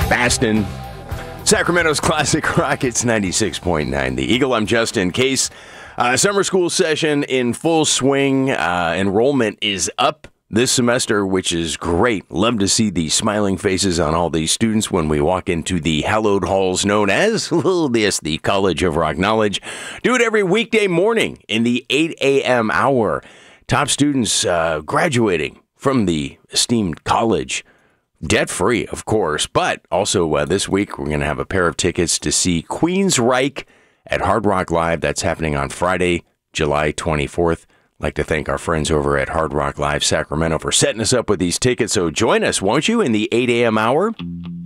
Baston. Sacramento's Classic Rockets 96.9. The Eagle, I'm Justin Case. Summer school session in full swing. Enrollment is up this semester, which is great. Love to see the smiling faces on all these students when we walk into the hallowed halls known as the College of Rock Knowledge. Do it every weekday morning in the 8 a.m. hour. Top students graduating from the esteemed college. Debt-free, of course, but also this week we're going to have a pair of tickets to see Queensryche at Hard Rock Live. That's happening on Friday, July 24th. I'd like to thank our friends over at Hard Rock Live Sacramento for setting us up with these tickets. So join us, won't you, in the 8 a.m. hour?